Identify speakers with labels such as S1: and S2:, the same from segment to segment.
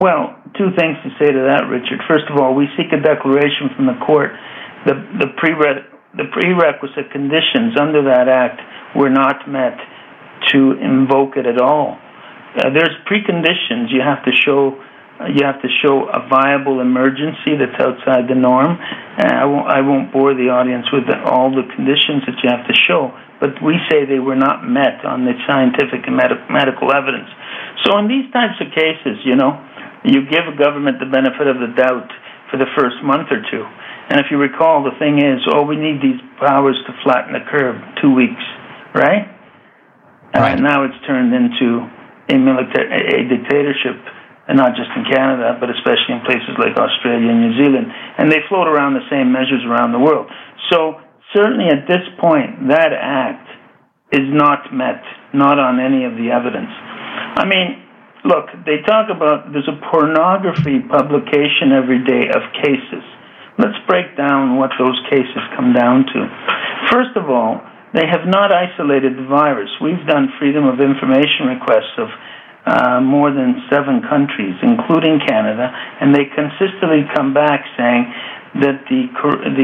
S1: Well, two things to say to that, Richard. First of all, we seek a declaration from the court. The prerequisite conditions under that act were not met to invoke it at all. There's preconditions. You have to show a viable emergency that's outside the norm. I won't bore the audience with all the conditions that you have to show, but we say they were not met on the scientific and medical evidence. So in these types of cases, you give a government the benefit of the doubt for the first month or two. And if you recall, the thing is, we need these powers to flatten the curve, 2 weeks, right?
S2: Right.
S1: Now it's turned into a dictatorship, and not just in Canada, but especially in places like Australia and New Zealand. And they float around the same measures around the world. So certainly at this point, that act is not met, not on any of the evidence. I mean, look, they talk about there's a pornography publication every day of cases. Let's break down what those cases come down to. First of all, they have not isolated the virus. We've done freedom of information requests of more than 7 countries, including Canada, and they consistently come back saying that the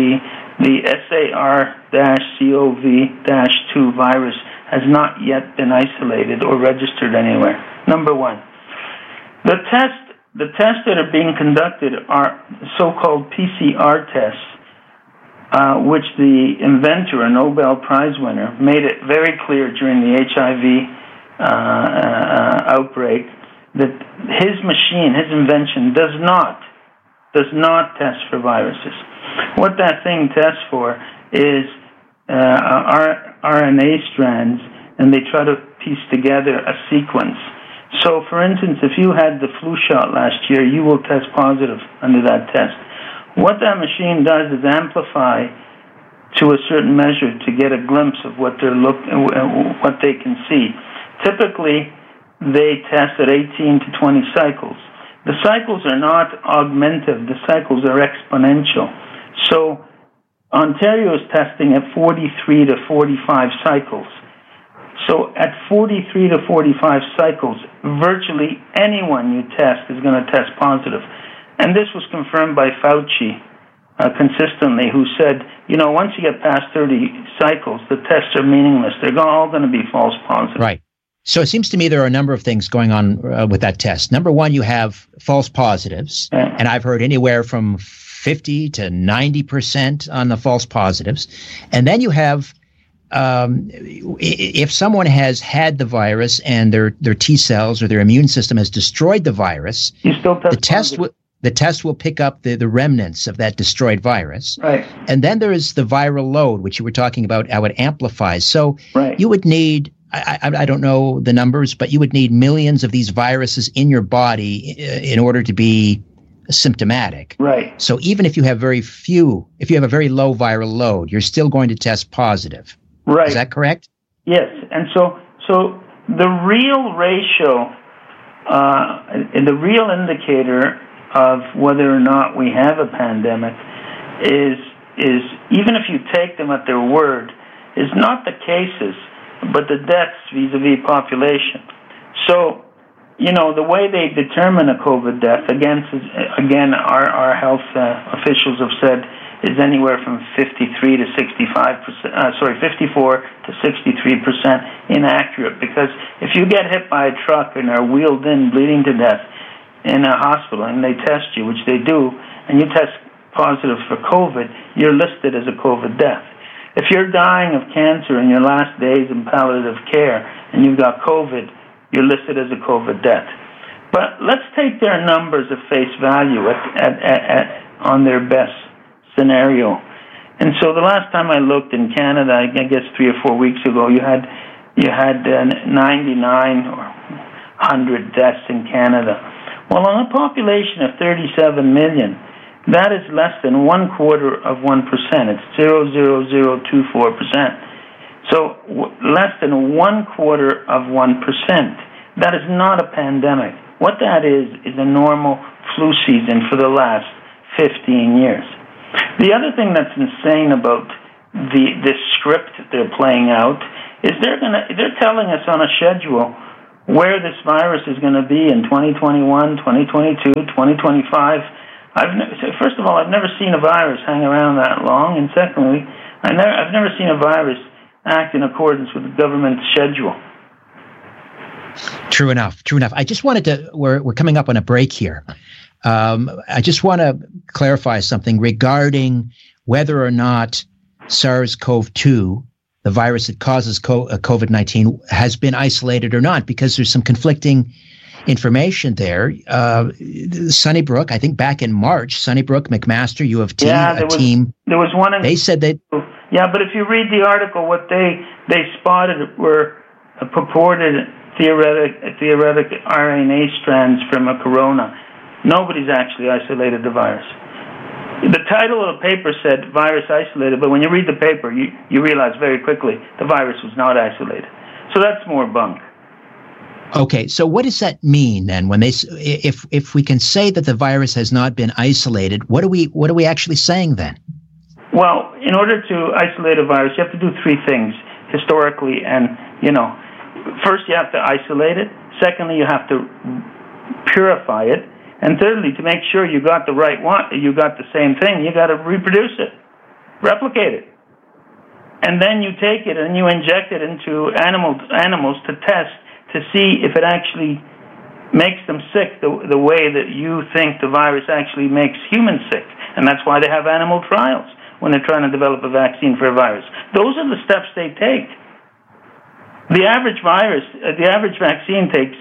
S1: SARS-CoV-2 virus has not yet been isolated or registered anywhere. Number one. The tests that are being conducted are so-called PCR tests, which the inventor, a Nobel Prize winner, made it very clear during the HIV outbreak that his machine, his invention, does not test for viruses. What that thing tests for is RNA strands, and they try to piece together a sequence. So, for instance, if you had the flu shot last year, you will test positive under that test. What that machine does is amplify to a certain measure to get a glimpse of what they can see. Typically, they test at 18 to 20 cycles. The cycles are not augmentive. The cycles are exponential. So, Ontario is testing at 43 to 45 cycles. So at 43 to 45 cycles, virtually anyone you test is going to test positive. And this was confirmed by Fauci consistently, who said, once you get past 30 cycles, the tests are meaningless. They're all going to be false positives.
S2: Right. So it seems to me there are a number of things going on with that test. Number one, you have false positives, and I've heard anywhere from 50 to 90% on the false positives. And then you have if someone has had the virus and their T cells or their immune system has destroyed the virus, the test will pick up the remnants of that destroyed virus.
S1: Right.
S2: And then there is the viral load, which you were talking about, how it amplifies. So you would need, I don't know the numbers, but you would need millions of these viruses in your body in order to be symptomatic.
S1: Right.
S2: So even if you have if you have a very low viral load, you're still going to test positive.
S1: Right.
S2: Is that correct?
S1: Yes. And so the real ratio, the real indicator of whether or not we have a pandemic is even if you take them at their word, is not the cases, but the deaths vis-a-vis population. So, the way they determine a COVID death, again, our health officials have said, is anywhere from 54 to 63% inaccurate. Because if you get hit by a truck and are wheeled in, bleeding to death in a hospital, and they test you, which they do, and you test positive for COVID, you're listed as a COVID death. If you're dying of cancer in your last days in palliative care and you've got COVID, you're listed as a COVID death. But let's take their numbers at face value on their best scenario. And so the last time I looked in Canada, I guess 3 or 4 weeks ago, you had 99 or 100 deaths in Canada. Well, on a population of 37 million, that is less than 1/4 of 1%. It's 0.00024%. So less than 1/4 of 1%. That is not a pandemic. What that is a normal flu season for the last 15 years. The other thing that's insane about the script they're playing out is they're telling us on a schedule where this virus is going to be in 2021, 2022, 2025. First of all, I've never seen a virus hang around that long, and secondly, I've never seen a virus act in accordance with the government's schedule.
S2: True enough. I just wanted to, we're coming up on a break here. I just want to clarify something regarding whether or not SARS-CoV-2, the virus that causes COVID-19, has been isolated or not, because there's some conflicting information there. Sunnybrook, I think back in March, Sunnybrook, McMaster, U of T, team.
S1: There was one.
S2: They said that.
S1: Yeah, but if you read the article, what they spotted were purported theoretic RNA strands from a corona. Nobody's actually isolated the virus. The title of the paper said virus isolated, but when you read the paper, you realize very quickly the virus was not isolated. So that's more bunk.
S2: Okay, so what does that mean then? When if we can say that the virus has not been isolated, what are we actually saying then?
S1: Well, in order to isolate a virus, you have to do three things historically, and first you have to isolate it. Secondly, you have to purify it. And thirdly, to make sure you got the right one, you got the same thing, you got to reproduce it, replicate it. And then you take it and you inject it into animals to test to see if it actually makes them sick the way that you think the virus actually makes humans sick. And that's why they have animal trials when they're trying to develop a vaccine for a virus. Those are the steps they take. The average vaccine takes,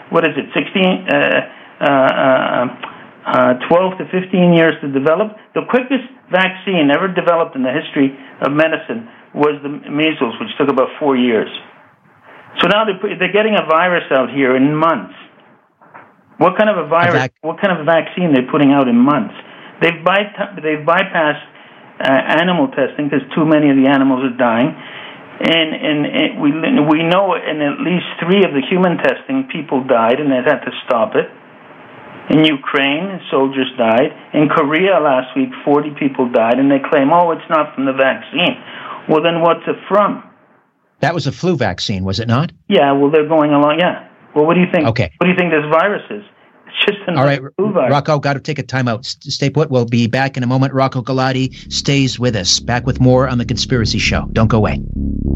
S1: 12 to 15 years to develop. The quickest vaccine ever developed in the history of medicine was the measles, which took about 4 years. So now they're getting a virus out here in months. What kind of a virus? What kind of a vaccine they're putting out in months? They've bypassed animal testing because too many of the animals are dying. And we know in at least 3 of the human testing, people died, and they had to stop it. In Ukraine, soldiers died. In Korea last week, 40 people died, and they claim, it's not from the vaccine. Well, then what's it from?
S2: That was a flu vaccine, was it not?
S1: Yeah, well, they're going along, yeah. Well, what do you think?
S2: Okay.
S1: What do you think this virus is? It's just another flu virus.
S2: Rocco, got to take a time out. Stay put. We'll be back in a moment. Rocco Galati stays with us. Back with more on The Conspiracy Show. Don't go away.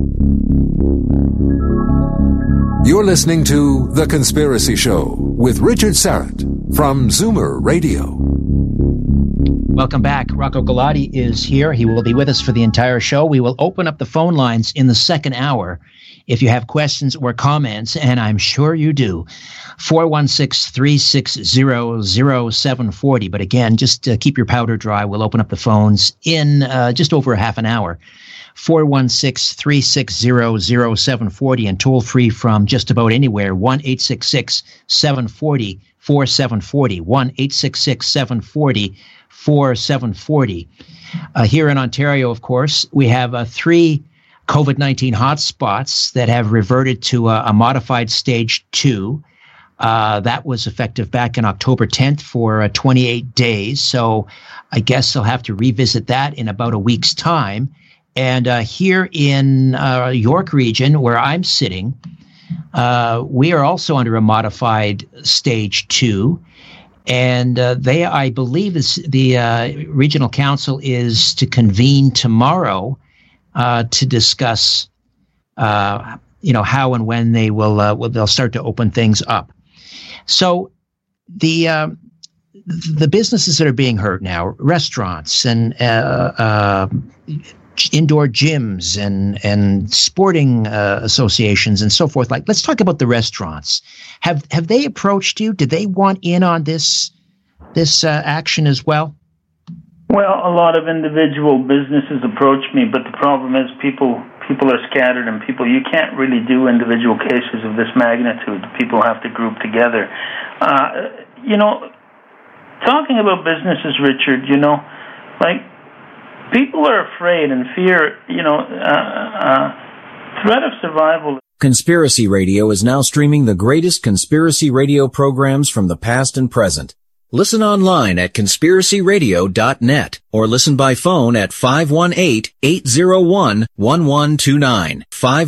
S3: You're listening to The Conspiracy Show with Richard Syrett from Zoomer Radio.
S2: Welcome back. Rocco Galati is here. He will be with us for the entire show. We will open up the phone lines in the second hour if you have questions or comments, and I'm sure you do. 416-360-0740. But again, just keep your powder dry. We'll open up the phones in just over half an hour. 416-360-0740 and toll free from just about anywhere, 1-866-740-4740, 1-866-740-4740. Here in Ontario, of course, we have 3 COVID-19 hotspots that have reverted to a modified stage 2. That was effective back in October 10th for 28 days. So I guess they'll have to revisit that in about a week's time. And here in York region, where I'm sitting, we are also under a modified stage 2. And I believe the regional council is to convene tomorrow to discuss, how and when they they'll start to open things up. So the businesses that are being hurt now, restaurants and indoor gyms and sporting associations and so forth. Let's talk about the restaurants. Have they approached you? Did they want in on this action as well?
S1: Well, a lot of individual businesses approach me, but the problem is people are scattered, and you can't really do individual cases of this magnitude. People have to group together. Talking about businesses, Richard, people are afraid and fear, threat of survival.
S4: Conspiracy Radio is now streaming the greatest conspiracy radio programs from the past and present. Listen online at conspiracyradio.net or listen by phone at 518-801-1129,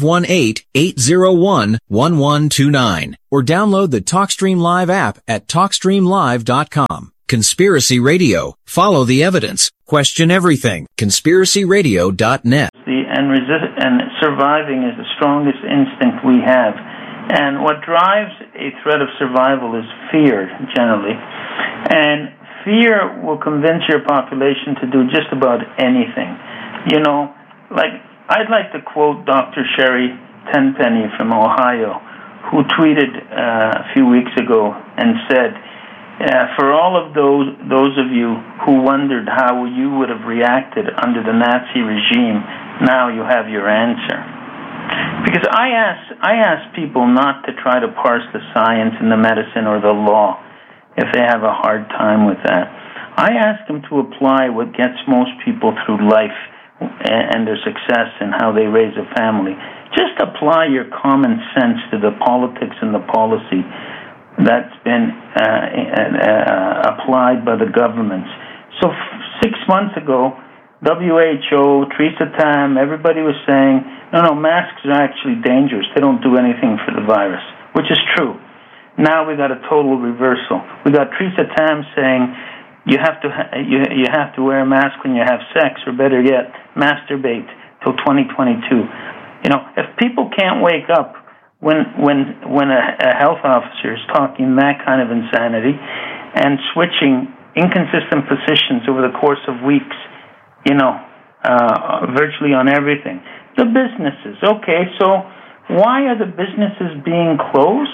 S4: 518-801-1129, or download the TalkStream Live app at TalkStreamLive.com. Conspiracy Radio. Follow the evidence. Question everything. conspiracyradio.net.
S1: And surviving is the strongest instinct we have. And what drives a threat of survival is fear, generally. And fear will convince your population to do just about anything. You know, like, I'd like to quote Dr. Sherry Tenpenny from Ohio, who tweeted a few weeks ago and said, for all of those of you who wondered how you would have reacted under the Nazi regime, now you have your answer. Because I ask people not to try to parse the science and the medicine or the law if they have a hard time with that. I ask them to apply what gets most people through life and their success and how they raise a family. Just apply your common sense to the politics and the policy that's been applied by the governments. So 6 months ago, WHO, Theresa Tam, everybody was saying, no, masks are actually dangerous. They don't do anything for the virus, which is true. Now we got a total reversal. We got Theresa Tam saying you have to wear a mask when you have sex, or better yet, masturbate till 2022. You know, if people can't wake up when a health officer is talking that kind of insanity and switching inconsistent positions over the course of weeks, you know, virtually on everything. The businesses, okay, so why are the businesses being closed?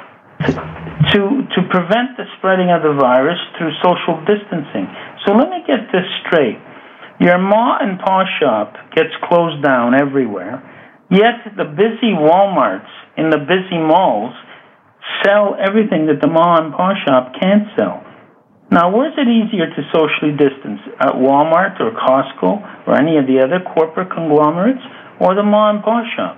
S1: To prevent the spreading of the virus through social distancing. So let me get this straight. Your ma and pa shop gets closed down everywhere, yet the busy Walmarts in the busy malls sell everything that the ma and pa shop can't sell. Now, where's it easier to socially distance? At Walmart or Costco or any of the other corporate conglomerates, or the ma and pa shop?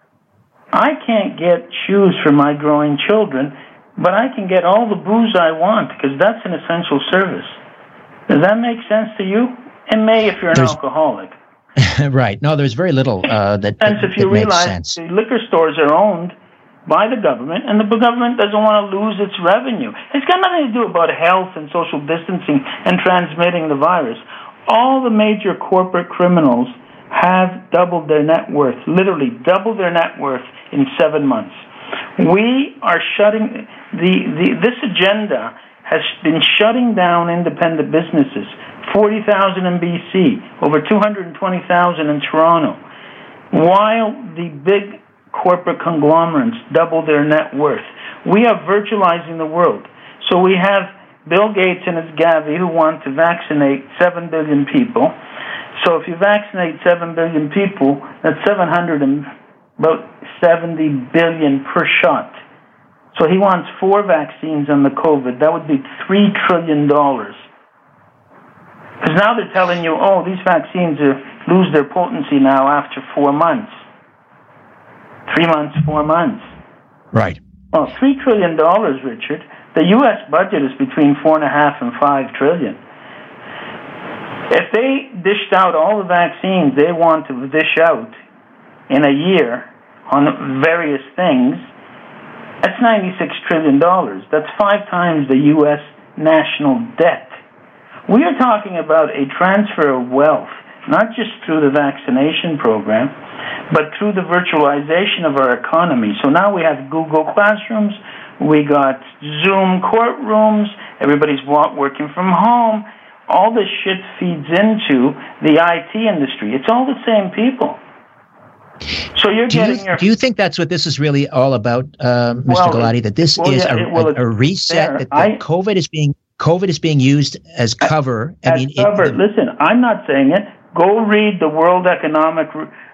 S1: I can't get shoes for my growing children, but I can get all the booze I want because that's an essential service. Does that make sense to you? It may if you're an alcoholic.
S2: Right. No, there's very little that makes sense.
S1: If you realize the liquor stores are owned by the government, and the government doesn't want to lose its revenue. It's got nothing to do about health and social distancing and transmitting the virus. All the major corporate criminals have doubled their net worth, literally doubled their net worth in 7 months. We are shutting this agenda has been shutting down independent businesses. 40,000 in BC, over 220,000 in Toronto, while the big corporate conglomerates double their net worth. We are virtualizing the world. So we have Bill Gates and his Gavi who want to vaccinate 7 billion people. So if you vaccinate 7 billion people, that's about 70 billion per shot. So he wants 4 vaccines on the COVID. That would be $3 trillion. Because now they're telling you, these vaccines lose their potency now after 4 months. 3 months, 4 months.
S2: Right.
S1: Well, $3 trillion, Richard. The U.S. budget is between $4.5 and $5 trillion. If they dished out all the vaccines they want to dish out in a year on various things, that's $96 trillion. That's 5 times the U.S. national debt. We are talking about a transfer of wealth, not just through the vaccination program, but through the virtualization of our economy. So now we have Google Classrooms, we got Zoom courtrooms, everybody's working from home. All this shit feeds into the IT industry. It's all the same people. So you're
S2: do you think that's what this is really all about, Mr. Galati? That this is a reset? That COVID is being used as cover.
S1: Listen, I'm not saying it. Go read the World Economic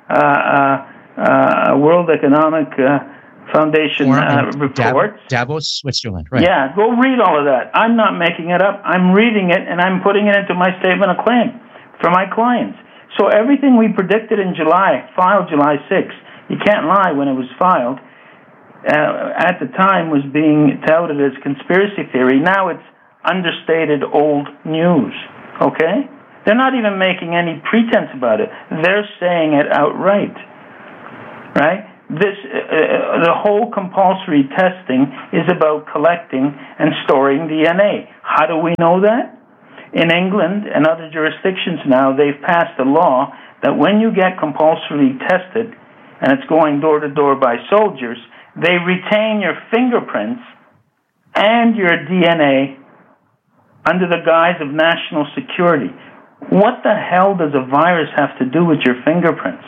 S1: Foundation report.
S2: Davos, Switzerland, right?
S1: Yeah, go read all of that. I'm not making it up. I'm reading it, and I'm putting it into my statement of claim for my clients. So everything we predicted in July, filed July 6th, you can't lie when it was filed, at the time was being touted as conspiracy theory. Now it's understated old news, okay? They're not even making any pretense about it. They're saying it outright, right? The whole compulsory testing is about collecting and storing DNA. How do we know that? In England and other jurisdictions now, they've passed a law that when you get compulsorily tested, and it's going door to door by soldiers, they retain your fingerprints and your DNA under the guise of national security. What the hell does a virus have to do with your fingerprints?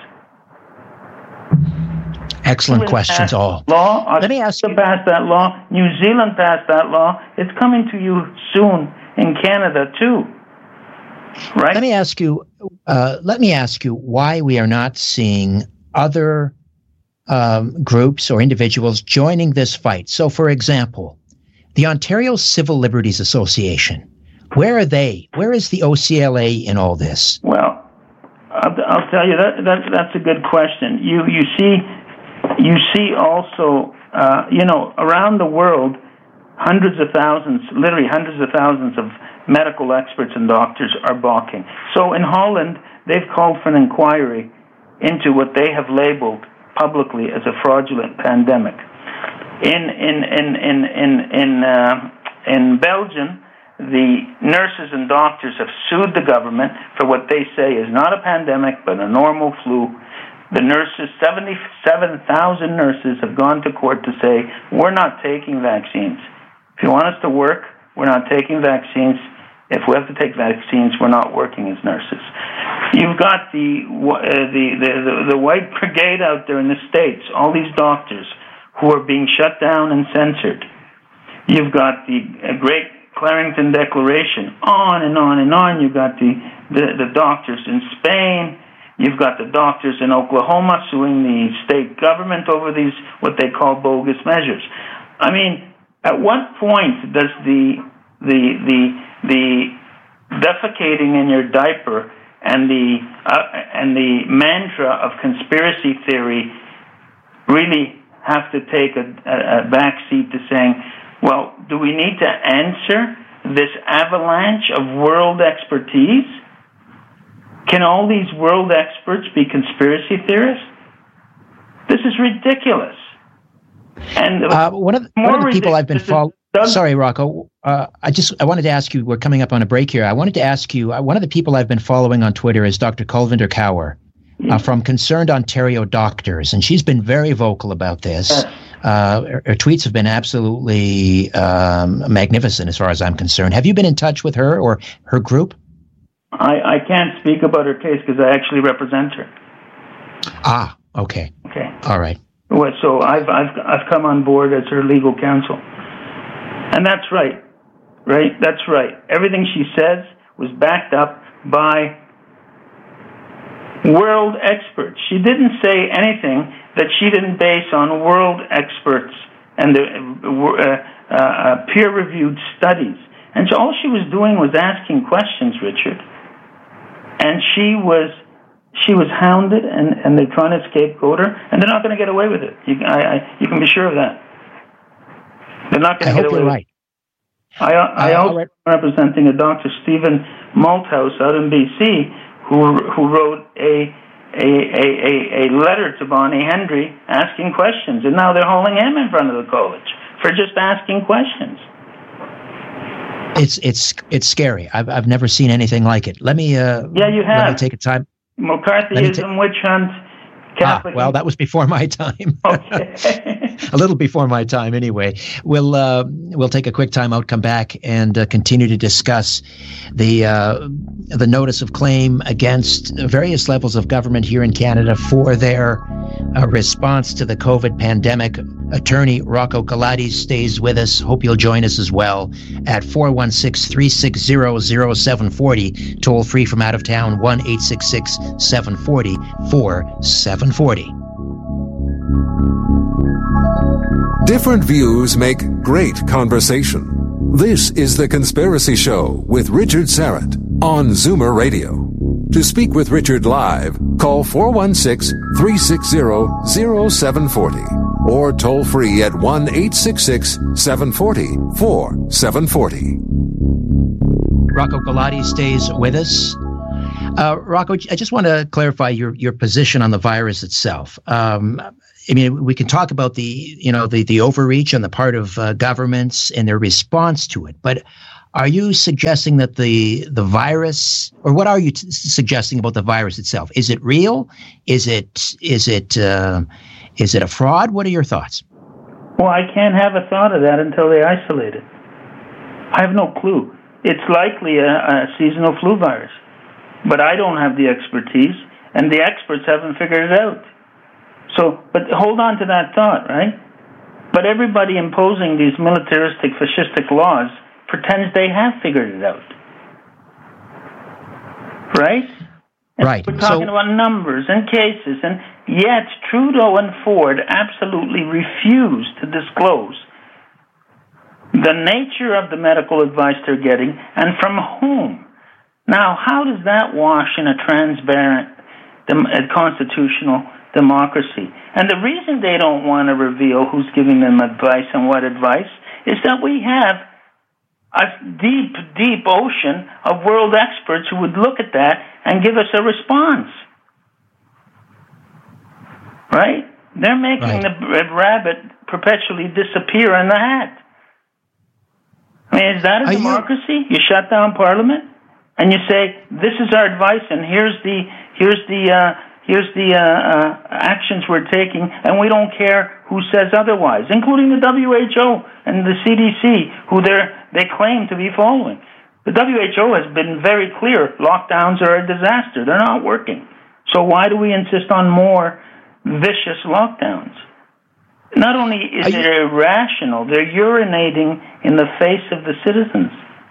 S2: Excellent questions, all.
S1: Law. Let me ask you. Passed that law. New Zealand passed that law. It's coming to you soon in Canada too. Right.
S2: Let me ask you. Why we are not seeing other groups or individuals joining this fight. So, for example, the Ontario Civil Liberties Association. Where are they? Where is the OCLA in all this?
S1: Well, I'll tell you that's a good question. You see also around the world, hundreds of thousands of medical experts and doctors are balking. So in Holland, they've called for an inquiry into what they have labeled publicly as a fraudulent pandemic. In Belgium, the nurses and doctors have sued the government for what they say is not a pandemic but a normal flu. The nurses, 77,000 nurses, have gone to court to say, we're not taking vaccines. If you want us to work, we're not taking vaccines. If we have to take vaccines, we're not working as nurses. You've got the white brigade out there in the States, all these doctors who are being shut down and censored. You've got the Great Clarington Declaration, on and on and on. You've got the doctors in Spain. You've got the doctors in Oklahoma suing the state government over these, what they call bogus measures. I mean, at what point does the defecating in your diaper and the mantra of conspiracy theory really have to take a backseat to saying, well, do we need to answer this avalanche of world expertise? Can all these world experts be conspiracy theorists? This is ridiculous. And
S2: one of the people I've been following. Sorry, Rocco. I wanted to ask you. We're coming up on a break here. I wanted to ask you. One of the people I've been following on Twitter is Dr. Kulvinder Kaur from Concerned Ontario Doctors, and she's been very vocal about this. Her tweets have been absolutely magnificent, as far as I'm concerned. Have you been in touch with her or her group?
S1: I can't speak about her case because I actually represent her.
S2: Ah, okay.
S1: Okay.
S2: All right.
S1: Well, so I've come on board as her legal counsel, and that's right. Right? That's right. Everything she says was backed up by world experts. She didn't say anything that she didn't base on world experts and the peer-reviewed studies. And so all she was doing was asking questions, Richard. And she was hounded, and they're trying to scapegoat her, and they're not going to get away with it. You can be sure of that. They're not going to get away with it. I also representing a Dr. Stephen Malthouse out in BC, who wrote a letter to Bonnie Hendry asking questions, and now they're hauling him in front of the college for just asking questions.
S2: It's scary. I've never seen anything like it. Let me you have. Let me take a time.
S1: McCarthyism, witch hunt, Catholic.
S2: Well, that was before my time.
S1: Okay.
S2: A little before my time, anyway. We'll take a quick time out, come back, and continue to discuss the notice of claim against various levels of government here in Canada for their response to the COVID pandemic. Attorney Rocco Galati stays with us. Hope you'll join us as well at 416-360-0740. Toll free from out of town, 1-866-740-4740.
S3: Different views make great conversation. This is The Conspiracy Show with Richard Syrett on Zoomer Radio. To speak with Richard live, call 416-360-0740 or toll free at 1-866-740-4740.
S2: Rocco Galati stays with us. Rocco, I just want to clarify your position on the virus itself. I mean, we can talk about the overreach on the part of governments and their response to it, but are you suggesting that the virus, or what are you suggesting about the virus itself? Is it real? Is it a fraud? What are your thoughts?
S1: Well, I can't have a thought of that until they isolate it. I have no clue. It's likely a seasonal flu virus, but I don't have the expertise, and the experts haven't figured it out. So, but hold on to that thought, right? But everybody imposing these militaristic, fascistic laws pretends they have figured it out, right? And
S2: right.
S1: We're talking about numbers and cases, and yet Trudeau and Ford absolutely refuse to disclose the nature of the medical advice they're getting and from whom. Now, how does that wash in a transparent constitutional democracy? And the reason they don't want to reveal who's giving them advice and what advice is that we have a deep, deep ocean of world experts who would look at that and give us a response. Right? They're making the rabbit perpetually disappear in the hat. I mean, is that a democracy? You shut down Parliament and you say, this is our advice and here's the actions we're taking, and we don't care who says otherwise, including the WHO and the CDC, who they claim to be following. The WHO has been very clear, lockdowns are a disaster. They're not working. So why do we insist on more vicious lockdowns? Not only is it irrational, they're urinating in the face of the citizens.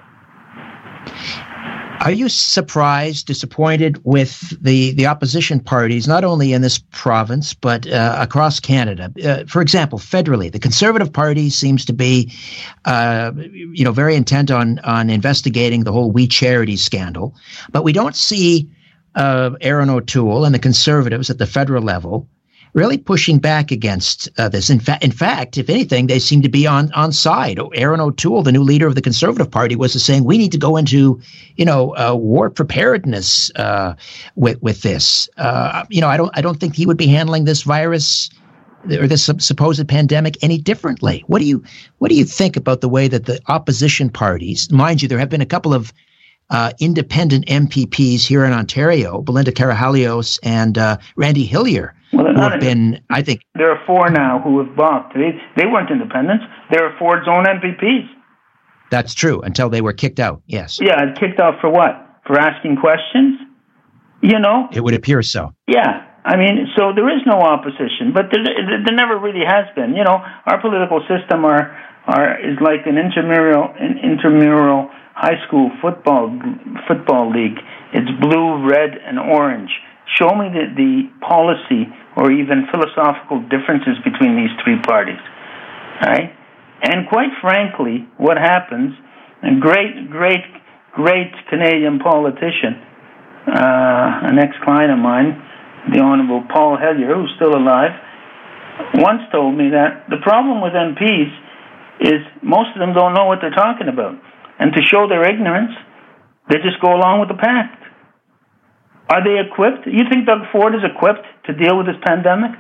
S2: Are you surprised, disappointed with the opposition parties, not only in this province, but across Canada? For example, federally, the Conservative Party seems to be, very intent on investigating the whole We Charity scandal. But we don't see Erin O'Toole and the Conservatives at the federal level really pushing back against this. In fact, if anything, they seem to be on side. Erin O'Toole, the new leader of the Conservative Party, was saying we need to go into, war preparedness with this. I don't think he would be handling this virus or this supposed pandemic any differently. What do you think about the way that the opposition parties, mind you, there have been a couple of independent MPPs here in Ontario, Belinda Karahalios and Randy Hillier, who have been, I think...
S1: There are four now who have balked. They weren't independents. They were Ford's own MPPs.
S2: That's true, until they were kicked out, yes.
S1: Yeah, kicked out for what? For asking questions?
S2: It would appear so.
S1: Yeah. I mean, so there is no opposition, but there never really has been. Our political system is like an intramural high school football league. It's blue, red, and orange. Show me the policy or even philosophical differences between these three parties, right? And quite frankly, what happens, a great Canadian politician, an ex-client of mine, the Honorable Paul Hellyer, who's still alive, once told me that the problem with MPs is most of them don't know what they're talking about. And to show their ignorance, they just go along with the pact. Are they equipped? You think Doug Ford is equipped to deal with this pandemic?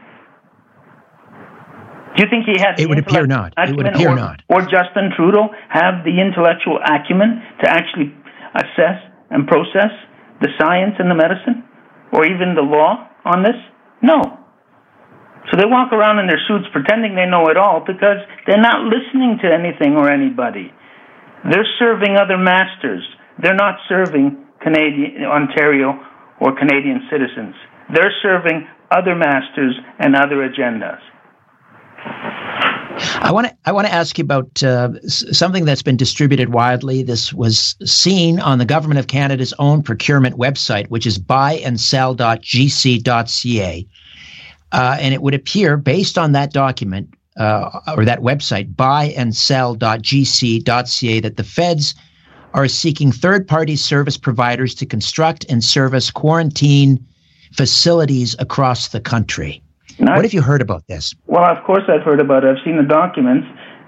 S1: Do you think he has?
S2: It would appear not. It would appear not.
S1: Or Justin Trudeau have the intellectual acumen to actually assess and process the science and the medicine, or even the law on this? No. So they walk around in their suits pretending they know it all because they're not listening to anything or anybody. They're serving other masters. They're not serving Ontario or Canadian citizens. They're serving other masters and other agendas.
S2: I want to ask you about something that's been distributed widely. This was seen on the Government of Canada's own procurement website, which is buyandsell.gc.ca. And it would appear, based on that document, or that website, buyandsell.gc.ca, that the feds are seeking third-party service providers to construct and service quarantine facilities across the country. What have you heard about this?
S1: Well, of course I've heard about it. I've seen the documents,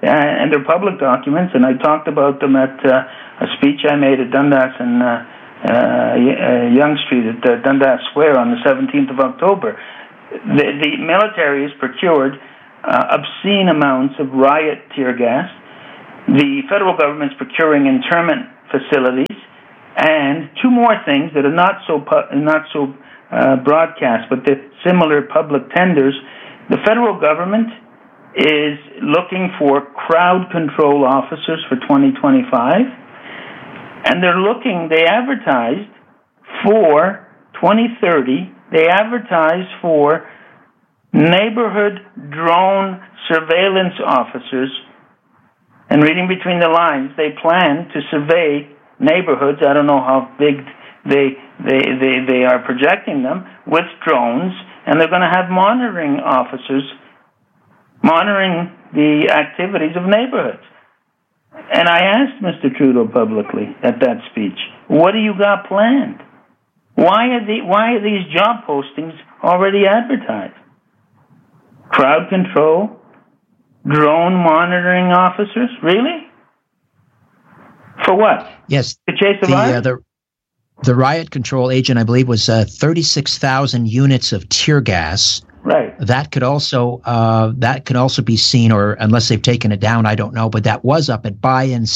S1: and they're public documents, and I talked about them at a speech I made at Dundas and Yonge Street at Dundas Square on the 17th of October. The military has procured obscene amounts of riot tear gas. The federal government's procuring internment facilities, and two more things that are not so broadcast, but they're similar public tenders. The federal government is looking for crowd control officers for 2025, and they advertised for 2030, they advertised for neighborhood drone surveillance officers, and reading between the lines, they plan to survey neighborhoods. I don't know how big they are projecting them with drones, and they're going to have monitoring officers monitoring the activities of neighborhoods. And I asked Mr. Trudeau publicly at that speech, what do you got planned? Why are these job postings already advertised? Crowd control, drone monitoring officers, really? For what?
S2: Yes.
S1: To chase the virus?
S2: The riot control agent, I believe, was 36,000 units of tear gas.
S1: Right.
S2: That could also be seen, or unless they've taken it down, I don't know. But that was up at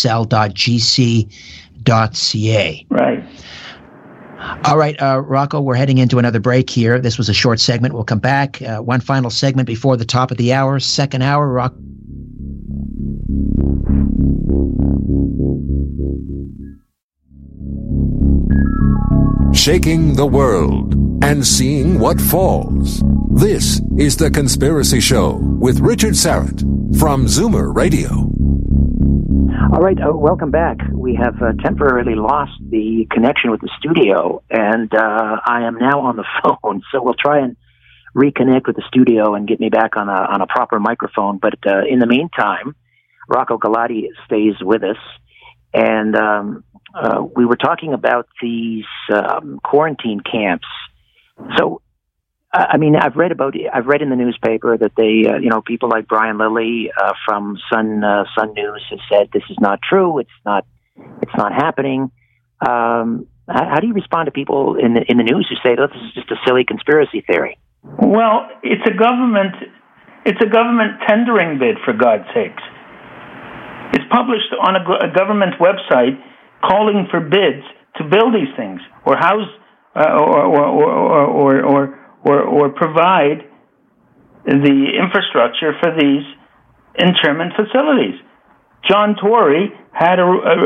S2: buyandsell.gc.ca.
S1: Right.
S2: All right, Rocco, we're heading into another break here. This was a short segment. We'll come back. One final segment before the top of the hour. Second hour, Rocco.
S3: Shaking the world and seeing what falls. This is The Conspiracy Show with Richard Syrett from Zoomer Radio.
S5: All right, welcome back. We have temporarily lost the connection with the studio, and I am now on the phone, so we'll try and reconnect with the studio and get me back on a proper microphone. But in the meantime, Rocco Galati stays with us, and we were talking about these quarantine camps. So, I mean, I've read in the newspaper that they, people like Brian Lilly from Sun News has said this is not true. It's not happening. How do you respond to people in the news who say that this is just a silly conspiracy theory?
S1: Well, it's a government tendering bid, for God's sakes. It's published on a government website calling for bids to build these things or house or provide the infrastructure for these internment facilities. John Tory had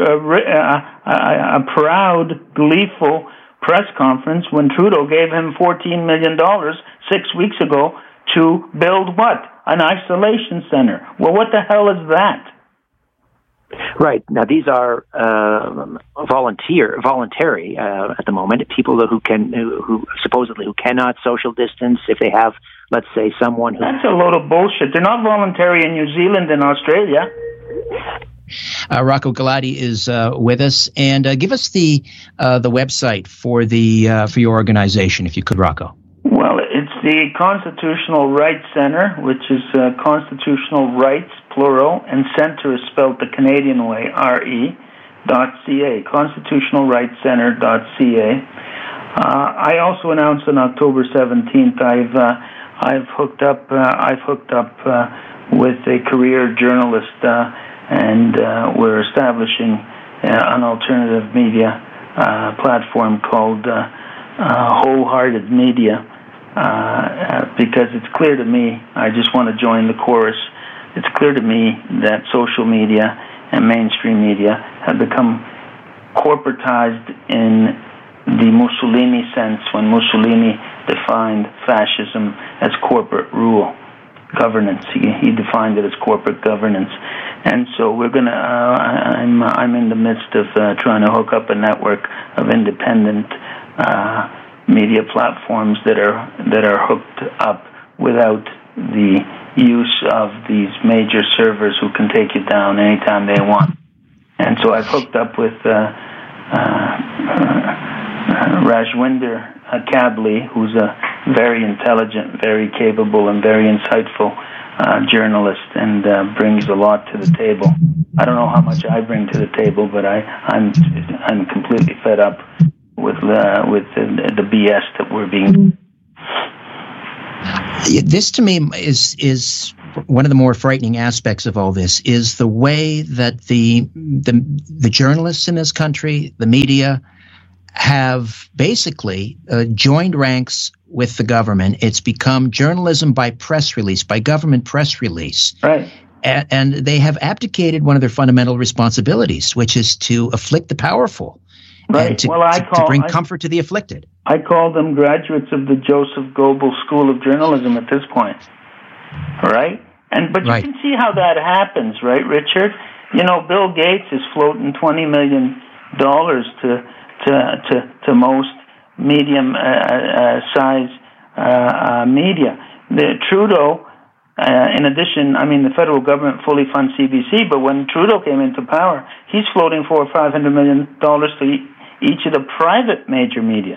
S1: a proud, gleeful press conference when Trudeau gave him $14 million 6 weeks ago to build what? An isolation center. Well, what the hell is that?
S5: Right. Now, these are voluntary at the moment. People who supposedly cannot social distance. If they have, let's say, someone who...
S1: That's a load of bullshit. They're not voluntary in New Zealand and Australia.
S2: Rocco Galati is with us, and give us the website for your organization, if you could, Rocco.
S1: Well, it's the Constitutional Rights Center, which is Constitutional Rights, plural, and Center is spelled the Canadian way, RE.ca, constitutionalrightscenter.ca. I also announced on October 17th I've hooked up with a career journalist, and we're establishing an alternative media platform called Wholehearted Media, because it's clear to me, I just want to join the chorus, it's clear to me that social media and mainstream media have become corporatized in the Mussolini sense, when Mussolini defined fascism as corporate rule, governance. He defined it as corporate governance. And so we're going to, I'm in the midst of trying to hook up a network of independent media platforms that are hooked up without the use of these major servers who can take you down anytime they want. And so I've hooked up with Rajwinder Kabli, who's a very intelligent, very capable, and very insightful journalist and brings a lot to the table. I don't know how much I bring to the table, but I'm completely fed up with the BS that we're being.
S2: This to me is one of the more frightening aspects of all this is the way that the journalists in this country, the media, have basically joined ranks with the government. It's become journalism by press release, by government press release.
S1: Right.
S2: And they have abdicated one of their fundamental responsibilities, which is to afflict the powerful.
S1: Right.
S2: To bring comfort to the afflicted.
S1: I call them graduates of the Joseph Goebbels School of Journalism at this point. Right? But you can see how that happens, right, Richard? You know, Bill Gates is floating $20 million to most medium size media. Trudeau, in addition, I mean, the federal government fully funds CBC, but when Trudeau came into power, he's floating $400 or $500 million to each of the private major media.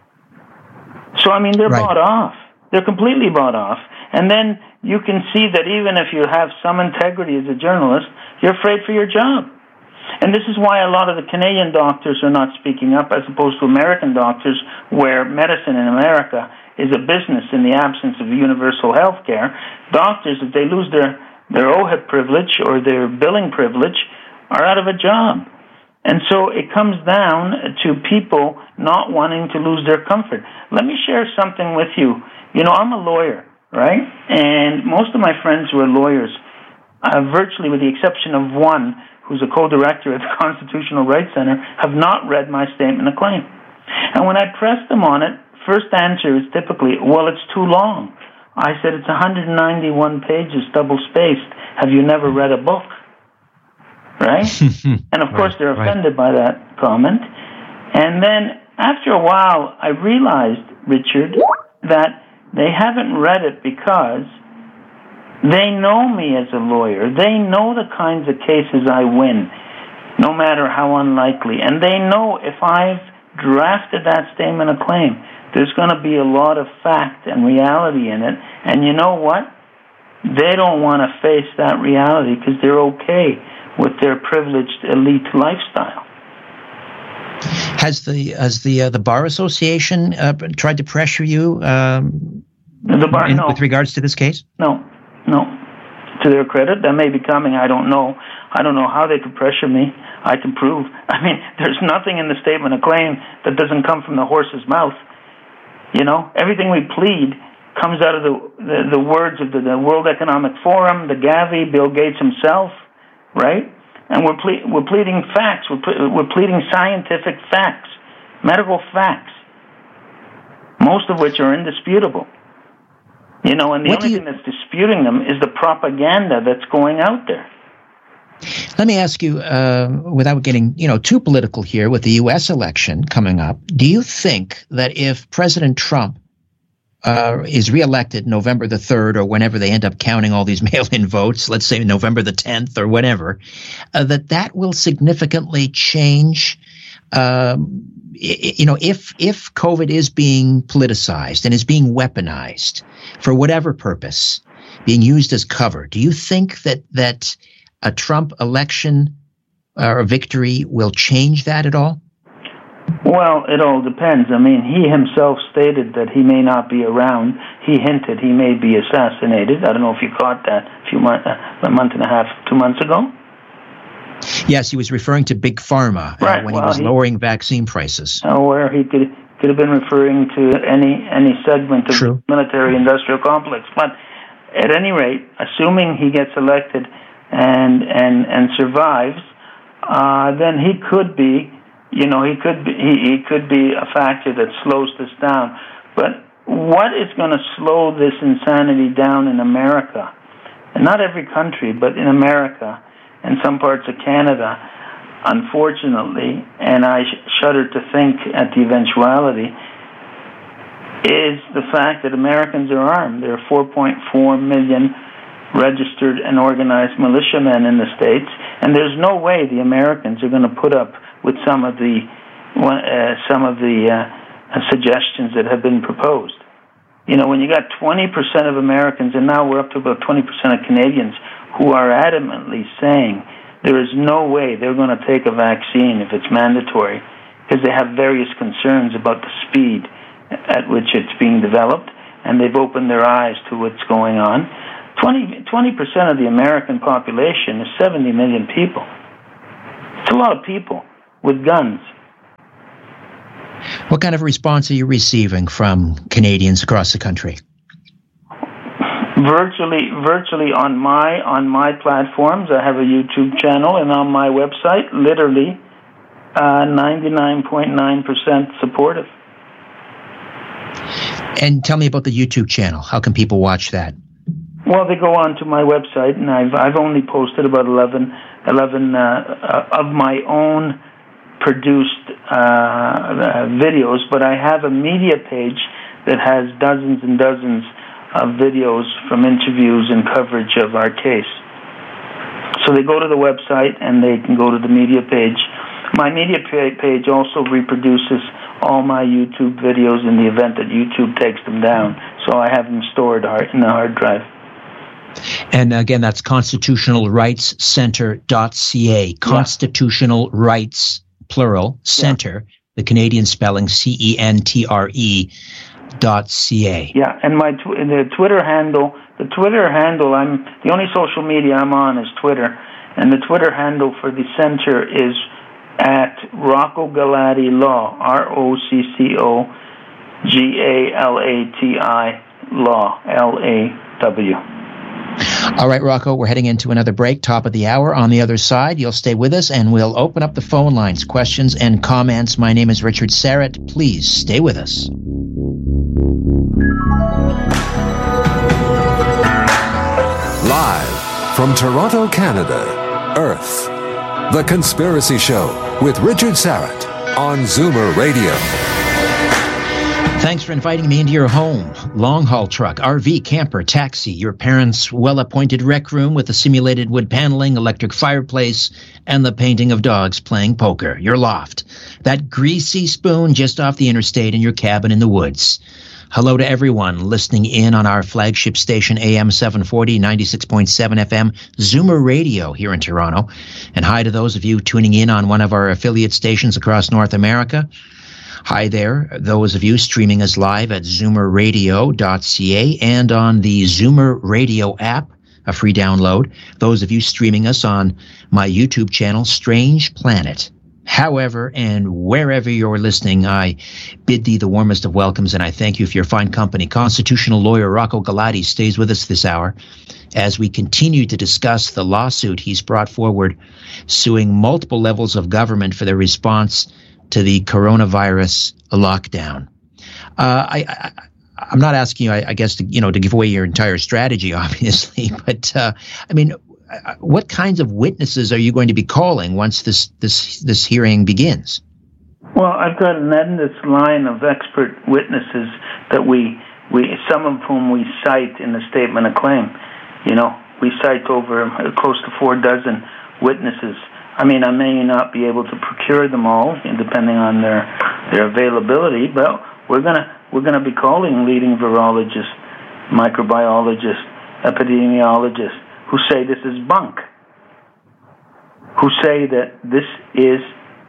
S1: So, I mean, they're bought off. They're completely bought off. And then you can see that even if you have some integrity as a journalist, you're afraid for your job. And this is why a lot of the Canadian doctors are not speaking up as opposed to American doctors, where medicine in America is a business in the absence of universal health care. Doctors, if they lose their OHIP privilege or their billing privilege, are out of a job. And so it comes down to people not wanting to lose their comfort. Let me share something with you. You know, I'm a lawyer, right? And most of my friends who are lawyers, virtually with the exception of one, who's a co-director at the Constitutional Rights Center, have not read my statement of claim. And when I press them on it, first answer is typically, well, it's too long. I said, it's 191 pages, double-spaced. Have you never read a book? Right? And, of course, they're offended by that comment. And then, after a while, I realized, Richard, that they haven't read it because they know me as a lawyer. They know the kinds of cases I win, no matter how unlikely. And they know if I've drafted that statement of claim, there's going to be a lot of fact and reality in it. And you know what? They don't want to face that reality because they're okay with their privileged elite lifestyle.
S2: Has the Bar Association tried to pressure you with regards to this case?
S1: No. To their credit, that may be coming. I don't know. I don't know how they could pressure me. I can prove. I mean, there's nothing in the statement of claim that doesn't come from the horse's mouth. You know, everything we plead comes out of the words of the World Economic Forum, the Gavi, Bill Gates himself, right? And we're pleading facts. We're pleading scientific facts, medical facts, most of which are indisputable. You know, and the only thing that's disputing them is the propaganda that's going out there.
S2: Let me ask you, without getting too political here, with the U.S. election coming up, do you think that if President Trump is reelected November the 3rd or whenever they end up counting all these mail-in votes, let's say November the 10th or whatever, that will significantly change, if COVID is being politicized and is being weaponized for whatever purpose, being used as cover, do you think that a Trump election or a victory will change that at all?
S1: Well, it all depends. I mean, he himself stated that he may not be around. He hinted he may be assassinated. I don't know if you caught that a month and a half, 2 months ago.
S2: Yes, he was referring to Big Pharma when he was lowering vaccine prices.
S1: Where he could have been referring to any segment of the military-industrial complex. But at any rate, assuming he gets elected and survives, then he could be. He could be a factor that slows this down. But what is going to slow this insanity down in America, and not every country, but in America and some parts of Canada, unfortunately, and I shudder to think at the eventuality, is the fact that Americans are armed. There are 4.4 million registered and organized militiamen in the States, and there's no way the Americans are going to put up with some of the suggestions that have been proposed. When you got 20% of Americans, and now we're up to about 20% of Canadians, who are adamantly saying there is no way they're going to take a vaccine if it's mandatory, because they have various concerns about the speed at which it's being developed, and they've opened their eyes to what's going on. 20% of the American population is 70 million people. It's a lot of people with guns.
S2: What kind of response are you receiving from Canadians across the country?
S1: Virtually on my platforms. I have a YouTube channel, and on my website, literally 99.9% supportive.
S2: And tell me about the YouTube channel. How can people watch that?
S1: Well, they go on to my website, and I've only posted about 11 of my own produced videos, but I have a media page that has dozens and dozens of videos from interviews and coverage of our case. So they go to the website and they can go to the media page. My media page also reproduces all my YouTube videos in the event that YouTube takes them down. So I have them stored in the hard drive.
S2: And again, that's constitutionalrightscenter.ca. Constitutional Rights, plural, center, the Canadian spelling, CENTRE.ca.
S1: Yeah, and the Twitter handle, I'm the only social media I'm on is Twitter, and the Twitter handle for the center is at Rocco Galati Law, ROCCOGALATI Law, LAW.
S2: All right, Rocco, we're heading into another break, top of the hour. On the other side, you'll stay with us, and we'll open up the phone lines, questions and comments. My name is Richard Syrett. Please stay with us.
S3: Live from Toronto, Canada, Earth, The Conspiracy Show with Richard Syrett on Zoomer Radio.
S2: Thanks for inviting me into your home. Long-haul truck, RV, camper, taxi, your parents' well-appointed rec room with the simulated wood paneling, electric fireplace, and the painting of dogs playing poker. Your loft, that greasy spoon just off the interstate in your cabin in the woods. Hello to everyone listening in on our flagship station, AM 740, 96.7 FM, Zoomer Radio here in Toronto. And hi to those of you tuning in on one of our affiliate stations across North America. Hi there, those of you streaming us live at zoomerradio.ca and on the Zoomer Radio app, a free download. Those of you streaming us on my YouTube channel, Strange Planet. However, and wherever you're listening, I bid thee the warmest of welcomes, and I thank you for your fine company. Constitutional lawyer Rocco Galati stays with us this hour as we continue to discuss the lawsuit he's brought forward, suing multiple levels of government for their response to the coronavirus lockdown. I'm not asking you, I guess, to give away your entire strategy, obviously, but what kinds of witnesses are you going to be calling once this hearing begins?
S1: Well, I've got an endless line of expert witnesses that we some of whom we cite in the statement of claim. We cite over close to 4 dozen witnesses. I may not be able to procure them all, depending on their availability, but we're gonna be calling leading virologists, microbiologists, epidemiologists who say this is bunk, who say that this is,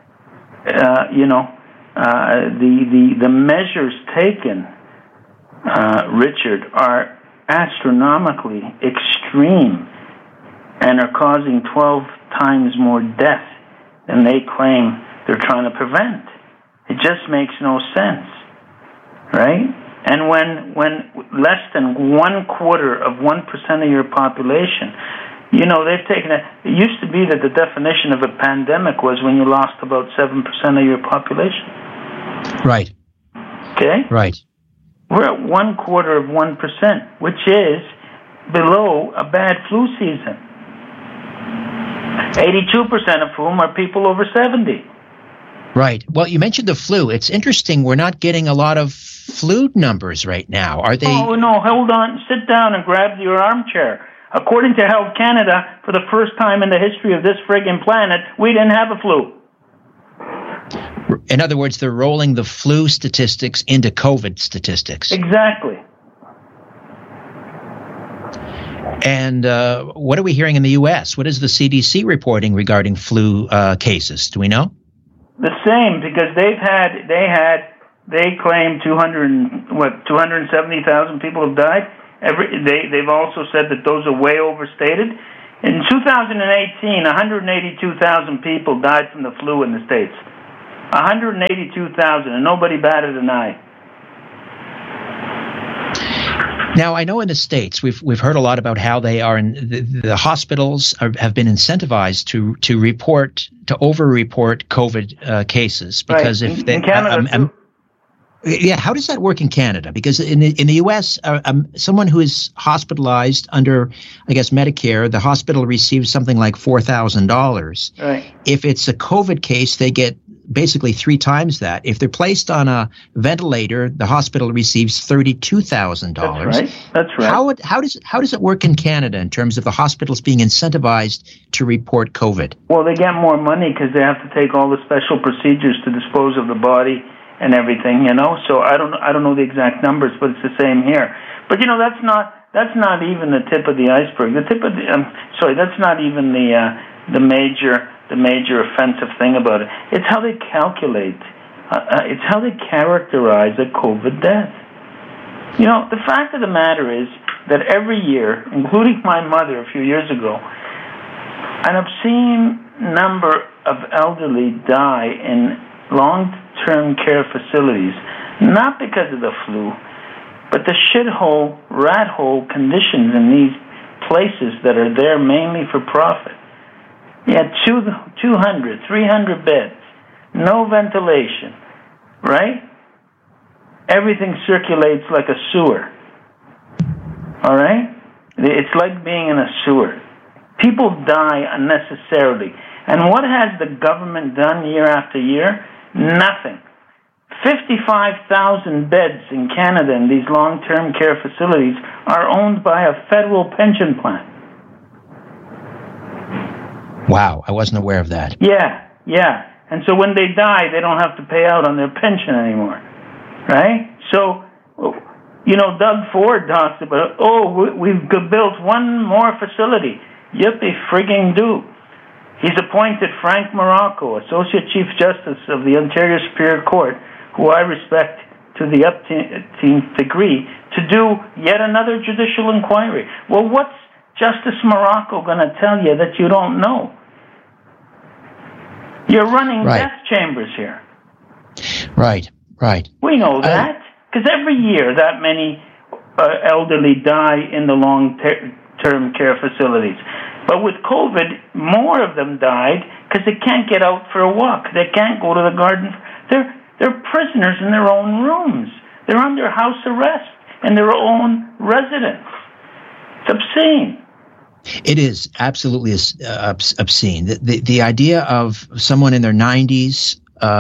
S1: the measures taken, Richard, are astronomically extreme and are causing 12 times more death than they claim they're trying to prevent. It just makes no sense, right? And when less than 1/4 of 1% of your population, they've taken it. It used to be that the definition of a pandemic was when you lost about 7% of your population.
S2: Right.
S1: Okay?
S2: Right.
S1: We're at 1/4 of 1%, which is below a bad flu season. 82% of whom are people over 70.
S2: Right. Well, you mentioned the flu. It's interesting. We're not getting a lot of flu numbers right now. Are they?
S1: Oh, no. Hold on. Sit down and grab your armchair. According to Health Canada, for the first time in the history of this friggin' planet, we didn't have a flu.
S2: In other words, they're rolling the flu statistics into COVID statistics.
S1: Exactly.
S2: And what are we hearing in the U.S.? What is the CDC reporting regarding flu cases? Do we know?
S1: The same, because they claim 270,000 people have died. They've also said that those are way overstated. In 2018, 182,000 people died from the flu in the States. 182,000, and nobody batted an eye.
S2: Now, I know in the States we've heard a lot about how they are in the hospitals have been incentivized to over-report COVID cases, because
S1: right.
S2: if they
S1: in Canada too.
S2: Yeah, how does that work in Canada? Because in the U.S., someone who is hospitalized under, I guess, Medicare, the hospital receives something like $4,000.
S1: Right.
S2: If it's a COVID case, they get basically 3 times that. If they're placed on a ventilator, the hospital receives $32,000.
S1: That's right.
S2: How does it work in Canada in terms of the hospitals being incentivized to report COVID?
S1: Well, they get more money because they have to take all the special procedures to dispose of the body and everything, So I don't know the exact numbers, but it's the same here. But that's not even the tip of the iceberg. That's not even the major offensive thing about it. It's how they calculate. It's how they characterize a COVID death. The fact of the matter is that every year, including my mother a few years ago, an obscene number of elderly die in long-term care facilities, not because of the flu, but the shithole, rat hole conditions in these places that are there mainly for profit. You had 200, 300 beds, no ventilation, right? Everything circulates like a sewer, all right? It's like being in a sewer. People die unnecessarily. And what has the government done year after year? Nothing. 55,000 beds in Canada in these long-term care facilities are owned by a federal pension plan.
S2: Wow, I wasn't aware of that.
S1: Yeah. And so when they die, they don't have to pay out on their pension anymore, right? So, Doug Ford talks about, we've built one more facility. Yippee frigging do. He's appointed Frank Morocco, Associate Chief Justice of the Ontario Superior Court, who I respect to the upteenth degree, to do yet another judicial inquiry. Well, what's Justice Morocco going to tell you that you don't know? You're running death chambers here.
S2: Right.
S1: We know that, because every year that many elderly die in the long-term care facilities. But with COVID, more of them died because they can't get out for a walk. They can't go to the garden. They're prisoners in their own rooms. They're under house arrest in their own residence. It's obscene.
S2: It is absolutely obscene. The idea of someone in their 90s,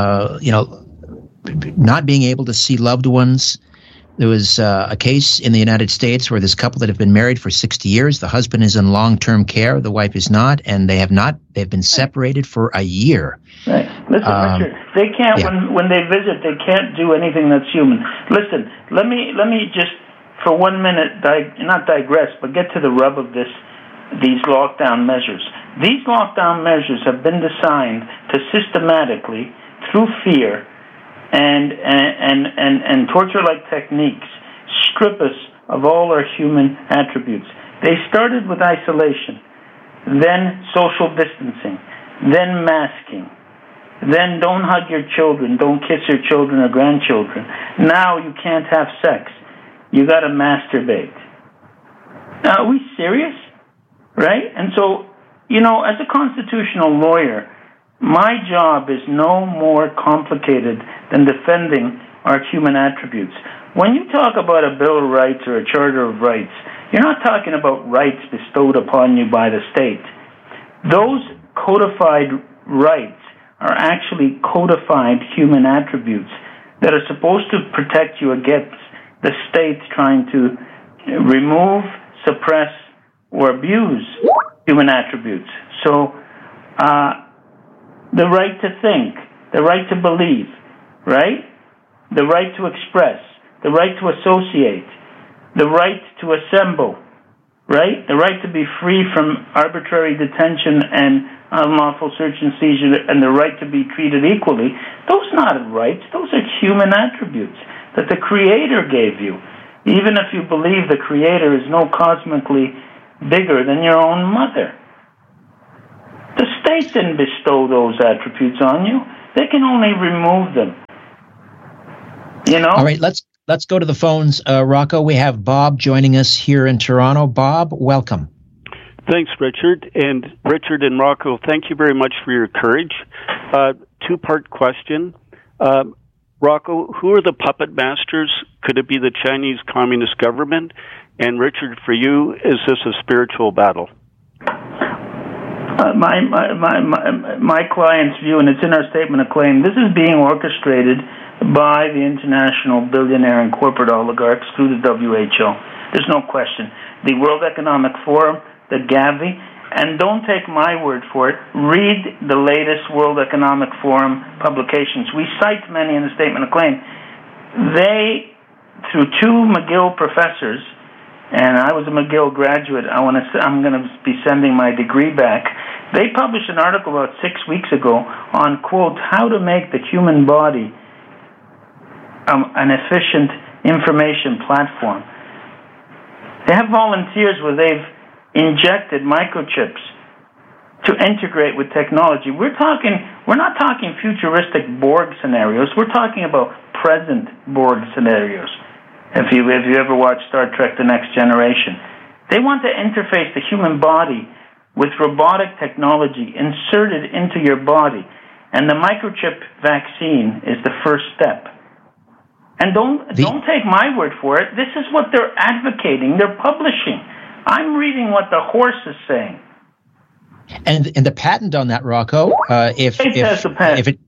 S2: not being able to see loved ones. There was a case in the United States where this couple that have been married for 60 years, the husband is in long-term care, the wife is not, and they've been separated for a year.
S1: Right. Listen, Richard, they can't, when they visit, they can't do anything that's human. Listen, let me just, for 1 minute, not digress, but get to the rub of these lockdown measures. These lockdown measures have been designed to systematically, through fear, and torture-like techniques, strip us of all our human attributes. They started with isolation, then social distancing, then masking, then don't hug your children, don't kiss your children or grandchildren. Now you can't have sex. You got to masturbate. Now, are we serious? Right? And so, as a constitutional lawyer, my job is no more complicated than defending our human attributes. When you talk about a Bill of Rights or a Charter of Rights, you're not talking about rights bestowed upon you by the state. Those codified rights are actually codified human attributes that are supposed to protect you against the state trying to remove, suppress, or abuse human attributes. So, the right to think, the right to believe, right? The right to express, the right to associate, the right to assemble, right? The right to be free from arbitrary detention and unlawful search and seizure, and the right to be treated equally. Those are not rights. Those are human attributes that the Creator gave you, even if you believe the Creator is no cosmically bigger than your own mother. The state didn't bestow those attributes on you. They can only remove them. You know?
S2: All right, let's go to the phones. Rocco, we have Bob joining us here in Toronto. Bob, welcome.
S6: Thanks, Richard. And Richard and Rocco, thank you very much for your courage. Two-part question. Rocco, who are the puppet masters? Could it be the Chinese Communist government? And Richard, for you, is this a spiritual battle?
S1: My client's view, and it's in our statement of claim, this is being orchestrated by the international billionaire and corporate oligarchs through the WHO. There's no question. The World Economic Forum, the Gavi, and don't take my word for it. Read the latest World Economic Forum publications. We cite many in the statement of claim. They, through two McGill professors, and I was a McGill graduate, I'm going to be sending my degree back. They published an article about 6 weeks ago on, quote, how to make the human body an efficient information platform. They have volunteers where they've injected microchips to integrate with technology. We're not talking futuristic Borg scenarios. We're talking about present Borg scenarios. If you ever watched Star Trek: The Next Generation, they want to interface the human body with robotic technology inserted into your body, and the microchip vaccine is the first step. And don't take my word for it. This is what they're advocating. They're publishing. I'm reading what the horse is saying.
S2: And the patent on that, Rocco, if it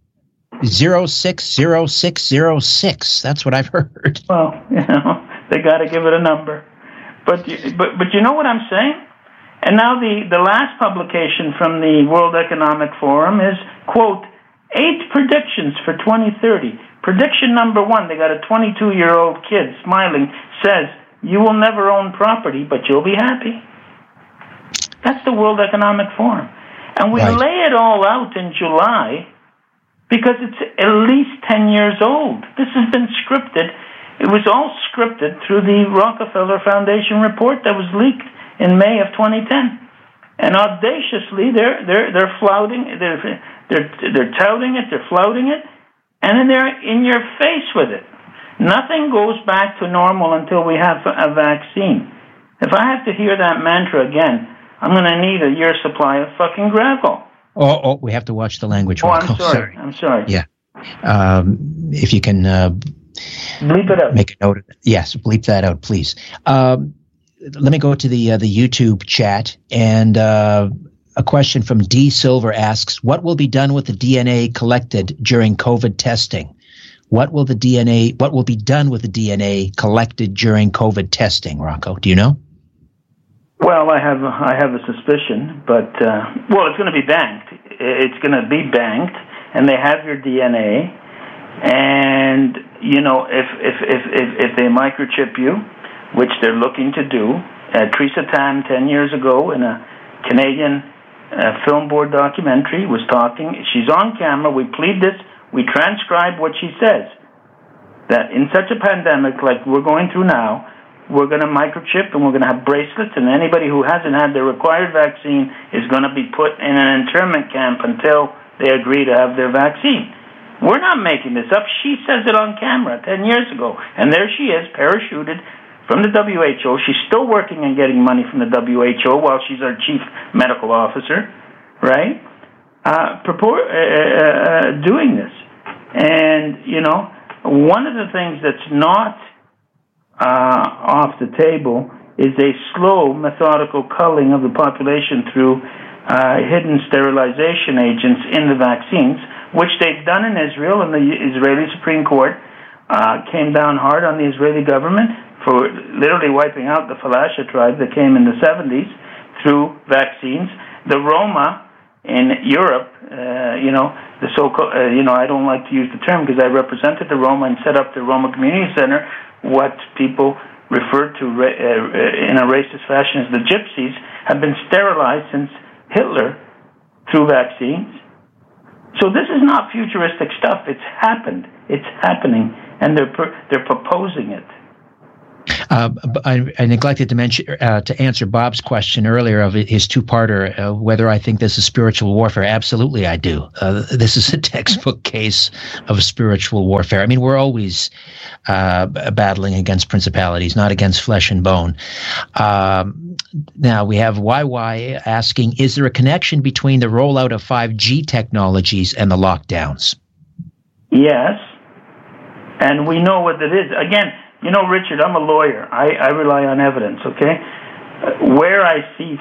S2: 060606, that's what I've heard.
S1: Well, they got to give it a number. But you know what I'm saying? And now the last publication from the World Economic Forum is, quote, 8 predictions for 2030. Prediction number 1, they got a 22-year-old kid smiling, says, you will never own property, but you'll be happy. That's the World Economic Forum. And we lay it all out in July because it's at least 10 years old. This has been scripted. It was all scripted through the Rockefeller Foundation report that was leaked in May of 2010. And audaciously, they're flouting, they're touting it, they're flouting it, and then they're in your face with it. Nothing goes back to normal until we have a vaccine. If I have to hear that mantra again, I'm going to need a year's supply of fucking gravel.
S2: Oh, we have to watch the language.
S1: I'm sorry.
S2: Yeah. If you can
S1: bleep it out.
S2: Make a note of it. Yes, bleep that out, please. Let me go to the YouTube chat, and a question from D. Silver asks, what will be done with the DNA collected during COVID testing? What will be done with the DNA collected during COVID testing, Rocco? Do you know?
S1: Well, I have a suspicion, but it's going to be banked. It's going to be banked, and they have your DNA. And if they microchip you, which they're looking to do, Teresa Tam 10 years ago in a Canadian film board documentary was talking. She's on camera. We plead this. We transcribe what she says. That in such a pandemic like we're going through now, we're going to microchip and we're going to have bracelets, and anybody who hasn't had the required vaccine is going to be put in an internment camp until they agree to have their vaccine. We're not making this up. She says it on camera 10 years ago. And there she is, parachuted from the WHO. She's still working and getting money from the WHO while she's our chief medical officer, right? Doing this. And, one of the things that's not off the table is a slow, methodical culling of the population through hidden sterilization agents in the vaccines, which they've done in Israel, and the Israeli Supreme Court came down hard on the Israeli government for literally wiping out the Falasha tribe that came in the 70s through vaccines. The Roma in Europe, the so-called, I don't like to use the term because I represented the Roma and set up the Roma Community Center, what people referred to in a racist fashion as the gypsies, have been sterilized since Hitler through vaccines. So this is not futuristic stuff. It's happened. It's happening, and they're proposing it.
S2: I neglected to mention to answer Bob's question earlier of his two-parter, whether I think this is spiritual warfare. Absolutely, I do. This is a textbook case of spiritual warfare. I mean, we're always battling against principalities, not against flesh and bone. Now we have YY asking, is there a connection between the rollout of 5G technologies and the lockdowns?
S1: Yes, and we know what it is. Again, you know, Richard, I'm a lawyer. I rely on evidence, okay? Where I see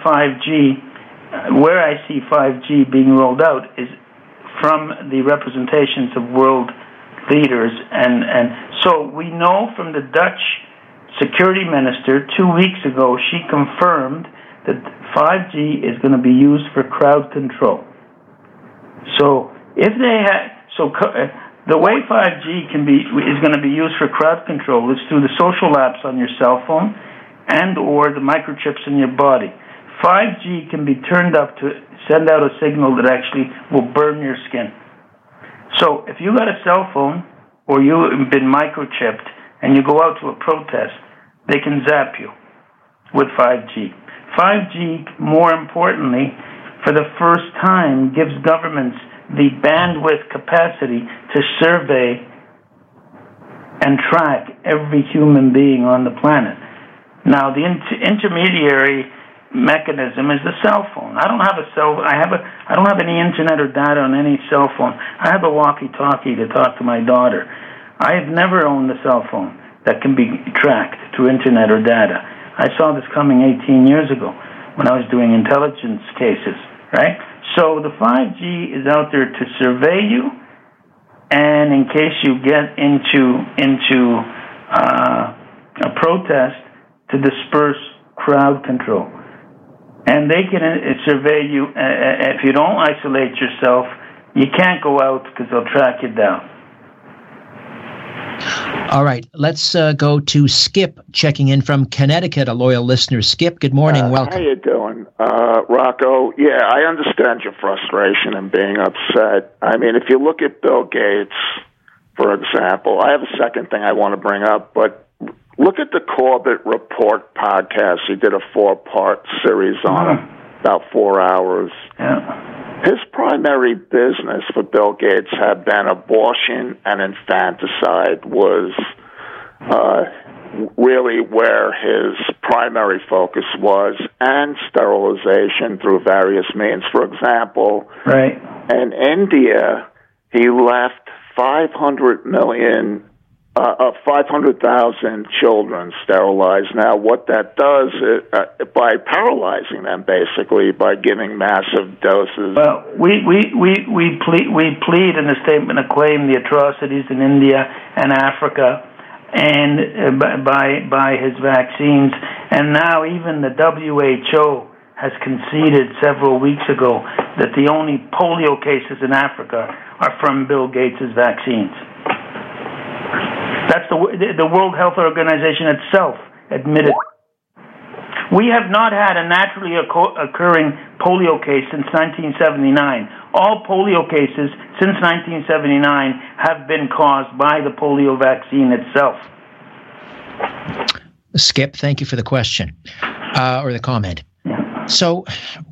S1: 5G being rolled out is from the representations of world leaders. And so we know from the Dutch security minister 2 weeks ago, she confirmed that 5G is going to be used for crowd control. So if they had... The way 5G is going to be used for crowd control is through the social apps on your cell phone and or the microchips in your body. 5G can be turned up to send out a signal that actually will burn your skin. So if you got a cell phone or you've been microchipped and you go out to a protest, they can zap you with 5G. 5G, more importantly, for the first time, gives governments the bandwidth capacity to survey and track every human being on the planet. Now, the intermediary mechanism is the cell phone. I don't have I don't have any internet or data on any cell phone. I have a walkie-talkie to talk to my daughter. I have never owned a cell phone that can be tracked through internet or data. I saw this coming 18 years ago when I was doing intelligence cases, right? So the 5G is out there to survey you, and in case you get into a protest, to disperse crowd control. And they can survey you. If you don't isolate yourself, you can't go out because they'll track you down.
S2: All right, let's go to Skip checking in from Connecticut, a loyal listener. Skip, good morning. Welcome.
S7: How you doing, Rocco? Yeah, I understand your frustration and being upset. I mean, if you look at Bill Gates, for example, I have a second thing I want to bring up, but look at the Corbett Report podcast. He did a 4-part series on it, about 4 hours.
S1: Yeah.
S7: His primary business for Bill Gates had been abortion and infanticide was really where his primary focus was, and sterilization through various means. For example,
S1: right.
S7: In India, he left 500,000 children sterilized. Now, what that does is, by paralyzing them, basically, by giving massive doses.
S1: Well, we plead in the statement of claim the atrocities in India and Africa, and by his vaccines, and now even the WHO has conceded several weeks ago that the only polio cases in Africa are from Bill Gates' vaccines. That's the World Health Organization itself admitted. We have not had a naturally occurring polio case since 1979. All polio cases since 1979 have been caused by the polio vaccine itself.
S2: Skip, thank you for the question, or the comment.
S1: Yeah.
S2: So,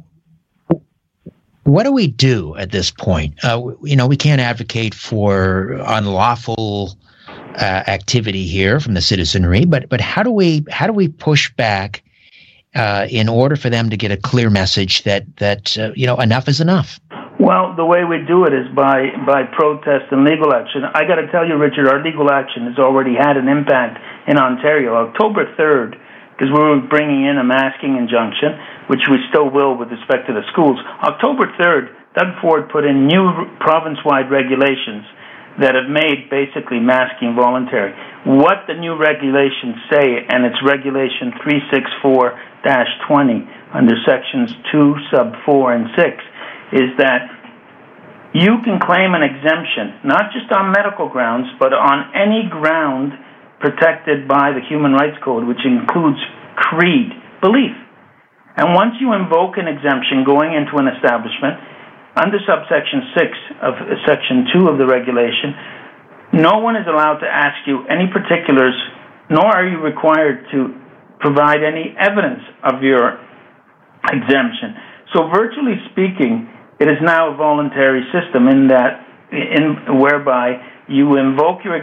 S2: what do we do at this point? We can't advocate for unlawful activity here from the citizenry, but how do we push back in order for them to get a clear message that enough is enough?
S1: Well, the way we do it is by protest and legal action. I got to tell you, Richard, our legal action has already had an impact in Ontario. October 3rd, because we were bringing in a masking injunction, which we still will with respect to the schools. October 3rd, Doug Ford put in new province-wide regulations that have made basically masking voluntary. What the new regulations say, and it's Regulation 364-20 under Sections 2, Sub 4, and 6, is that you can claim an exemption, not just on medical grounds, but on any ground protected by the Human Rights Code, which includes creed, belief. And once you invoke an exemption going into an establishment, under subsection 6 of section 2 of the regulation, no one is allowed to ask you any particulars, nor are you required to provide any evidence of your exemption. So virtually speaking, it is now a voluntary system whereby you invoke your